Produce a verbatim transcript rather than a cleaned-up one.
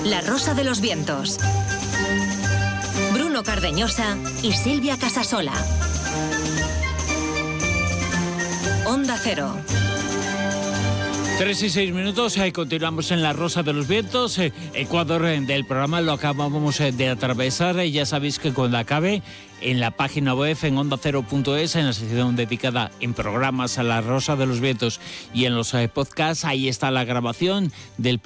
La Rosa de los Vientos. Bruno Cardeñosa y Silvia Casasola. Onda Cero. Tres y seis minutos, eh, continuamos en La Rosa de los Vientos. Eh, Ecuador eh, del programa lo acabamos eh, de atravesar. Eh, ya sabéis que cuando acabe, en la página web, en onda cero punto es, en la sección dedicada en programas a La Rosa de los Vientos y en los eh, podcasts, ahí está la grabación del